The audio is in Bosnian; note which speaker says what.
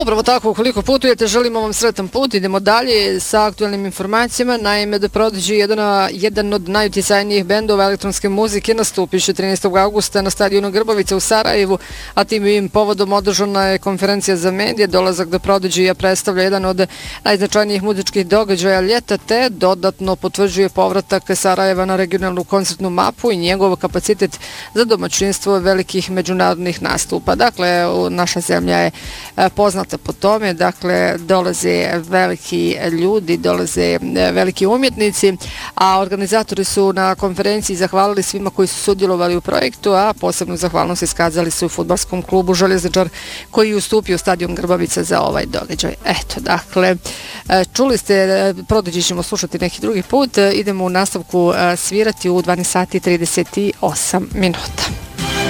Speaker 1: Upravo tako, ukoliko putujete, želimo vam sretan put. Idemo dalje sa aktualnim informacijama. Naime, The Prodigy, jedan od najutjecajnijih bendova elektronske muzike, nastupiše 13. augusta na stadionu Grbavica u Sarajevu, a tim im povodom održana je konferencija za medije. Dolazak The Prodigy predstavlja jedan od najznačajnijih muzičkih događaja ljeta, te dodatno potvrđuje povratak Sarajeva na regionalnu koncertnu mapu i njegov kapacitet za domaćinstvo velikih međunarodnih nastupa. Dakle, naša zemlja je poznata po tome, dakle dolaze veliki ljudi, dolaze veliki umjetnici, a organizatori su na konferenciji zahvalili svima koji su sudjelovali u projektu, a posebno zahvalnost iskazali su u fudbalskom klubu Željezničar koji je ustupio stadion Grbavica za ovaj događaj. Eto, dakle, čuli ste, Prodigy ćemo slušati neki drugi put, idemo u nastavku svirati u 12 sati 38 minuta.